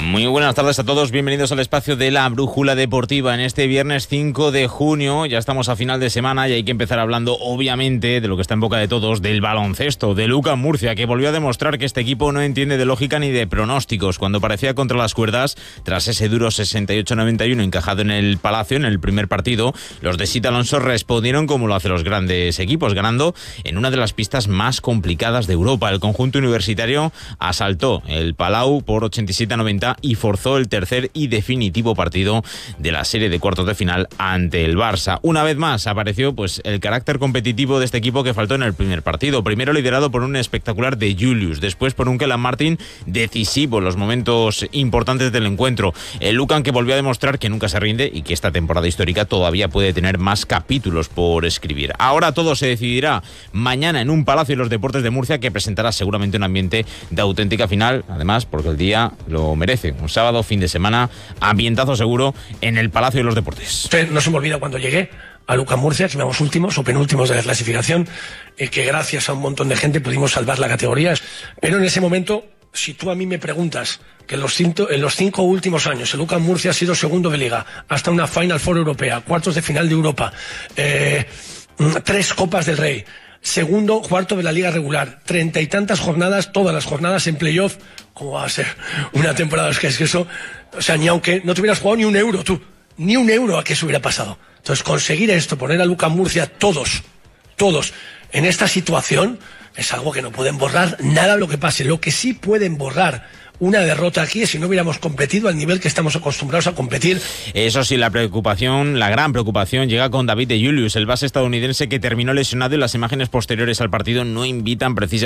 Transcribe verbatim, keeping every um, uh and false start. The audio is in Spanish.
Muy buenas tardes a todos, bienvenidos al espacio de la Brújula Deportiva. En este viernes cinco de junio, ya estamos a final de semana y hay que empezar hablando obviamente de lo que está en boca de todos, del baloncesto, de UCAM Murcia, que volvió a demostrar que este equipo no entiende de lógica ni de pronósticos. Cuando parecía contra las cuerdas, tras ese duro sesenta y ocho a noventa y uno encajado en el Palacio en el primer partido, los de Sita Alonso respondieron como lo hacen los grandes equipos, ganando en una de las pistas más complicadas de Europa. El conjunto universitario asaltó el Palau por ochenta y siete a noventa y forzó el tercer y definitivo partido de la serie de cuartos de final ante el Barça. Una vez más apareció pues el carácter competitivo de este equipo que faltó en el primer partido. Primero liderado por un espectacular de Julius, después por un Kellan Martin decisivo en los momentos importantes del encuentro. El UCAM que volvió a demostrar que nunca se rinde y que esta temporada histórica todavía puede tener más capítulos por escribir. Ahora todo se decidirá mañana en un Palacio de los Deportes de Murcia que presentará seguramente un ambiente de auténtica final, además porque el día lo merece. Un sábado, fin de semana, ambientazo seguro en el Palacio de los Deportes. No se me olvida cuando llegué a UCAM Murcia, que íbamos últimos o penúltimos de la clasificación, y que gracias a un montón de gente pudimos salvar la categoría. Pero en ese momento, si tú a mí me preguntas que en los cinco, en los cinco últimos años el UCAM Murcia ha sido segundo de liga, hasta una Final Four europea, cuartos de final de Europa, eh, tres Copas del Rey, segundo, cuarto de la liga regular, treinta y tantas jornadas, todas las jornadas en playoff. ¿Cómo va a ser una temporada? Es que es que eso, o sea, ni aunque no te hubieras jugado ni un euro tú, ni un euro a que eso hubiera pasado. Entonces, conseguir esto, poner a UCAM Murcia todos, todos, en esta situación, es algo que no pueden borrar nada lo que pase. Lo que sí pueden borrar una derrota aquí es si no hubiéramos competido al nivel que estamos acostumbrados a competir. Eso sí, la preocupación, la gran preocupación llega con David de Julius, el base estadounidense que terminó lesionado, y las imágenes posteriores al partido no invitan precisamente